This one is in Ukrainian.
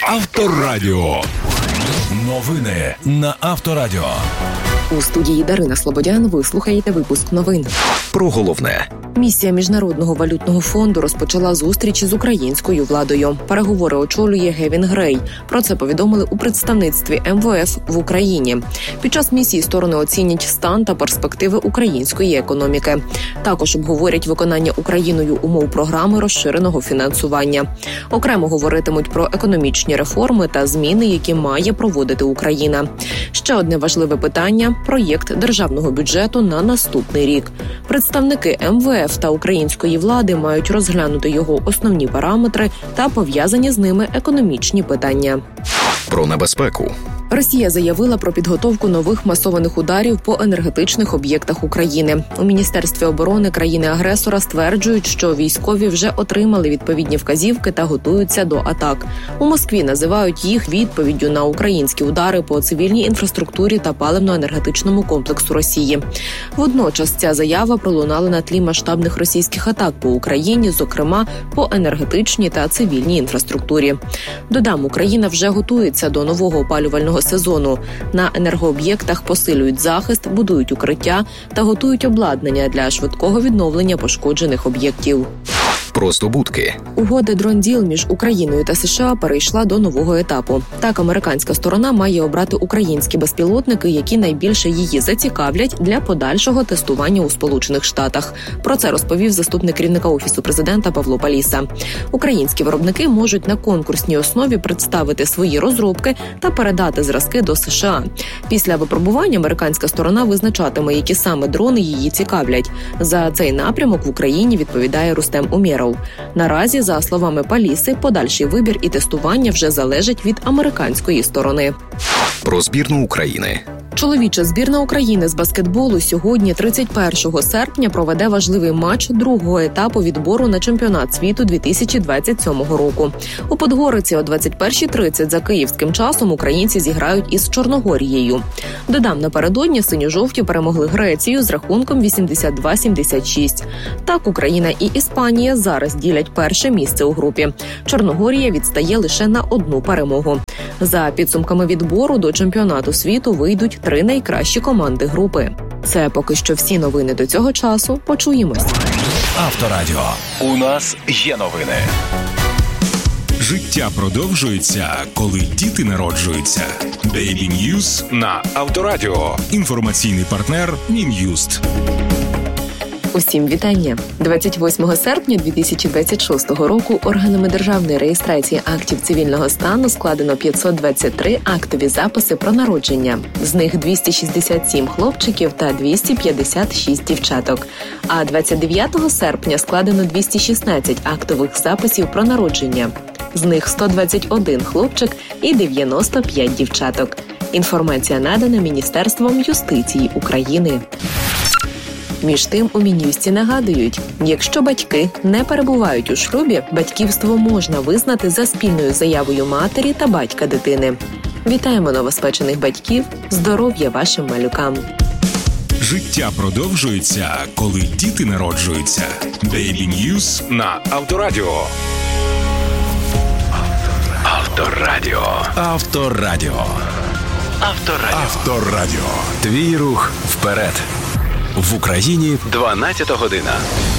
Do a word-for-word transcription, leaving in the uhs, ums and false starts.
Авторадіо. Новини на Авторадіо. У студії Дарина Слободян ви слухаєте випуск новин. Про головне. Місія Міжнародного валютного фонду розпочала зустріч з українською владою. Переговори очолює Гевін Грей. Про це повідомили у представництві ем ве еф в Україні. Під час місії сторони оцінять стан та перспективи української економіки. Також обговорять виконання Україною умов програми розширеного фінансування. Окремо говоритимуть про економічні реформи та зміни, які має проводити Україна. Ще одне важливе питання – проєкт державного бюджету на наступний рік. Представники ем ве еф та української влади мають розглянути його основні параметри та пов'язані з ними економічні питання. Про небезпеку. Росія заявила про підготовку нових масованих ударів по енергетичних об'єктах України. У Міністерстві оборони країни-агресора стверджують, що військові вже отримали відповідні вказівки та готуються до атак. У Москві називають їх відповіддю на українські удари по цивільній інфраструктурі та паливно-енергетичному комплексу Росії. Водночас ця заява пролунала на тлі масштабних російських атак по Україні, зокрема по енергетичній та цивільній інфраструктурі. Додам, Україна вже готується до нового опалювального сезону. На енергооб'єктах посилюють захист, будують укриття та готують обладнання для швидкого відновлення пошкоджених об'єктів. Про здобутки. Угода «Дронділ» між Україною та США перейшла до нового етапу. Так, американська сторона має обрати українські безпілотники, які найбільше її зацікавлять для подальшого тестування у Сполучених Штатах. Про це розповів заступник керівника Офісу президента Павло Паліса. Українські виробники можуть на конкурсній основі представити свої розробки та передати зразки до США. Після випробування американська сторона визначатиме, які саме дрони її цікавлять. За цей напрямок в Україні відповідає Рустем Умєров. Наразі, за словами Паліси, подальший вибір і тестування вже залежить від американської сторони. Про збірну України. Чоловіча збірна України з баскетболу сьогодні, тридцять першого серпня, проведе важливий матч другого етапу відбору на чемпіонат світу дві тисячі двадцять сьомого року. У Подгориці о двадцять першій тридцять за київським часом українці зіграють із Чорногорією. Додам, напередодні синьо-жовті перемогли Грецію з рахунком вісімдесят два сімдесят шість. Так, Україна і Іспанія зараз ділять перше місце у групі. Чорногорія відстає лише на одну перемогу. За підсумками відбору до чемпіонату світу вийдуть три найкращі команди групи. Це поки що всі новини до цього часу. Почуємось. Авторадіо. У нас є новини. Життя продовжується, коли діти народжуються. Baby News на Авторадіо. Інформаційний партнер Мін'юст. Усім вітання! двадцять восьмого серпня дві тисячі двадцять шостого року органами державної реєстрації актів цивільного стану складено п'ятсот двадцять три актові записи про народження. З них двісті шістдесят сім хлопчиків та двісті п'ятдесят шість дівчаток. А двадцять дев'ятого серпня складено двісті шістнадцять актових записів про народження. З них сто двадцять один хлопчик і дев'яносто п'ять дівчаток. Інформація надана Міністерством юстиції України. Між тим, у Мін'юсті нагадують, якщо батьки не перебувають у шлюбі, батьківство можна визнати за спільною заявою матері та батька дитини. Вітаємо новоспечених батьків, здоров'я вашим малюкам. Життя продовжується, коли діти народжуються. Baby News на Авторадіо. Авторадіо. Авторадіо. Авторадіо. Авторадіо. Твій рух вперед. В Україні дванадцята година.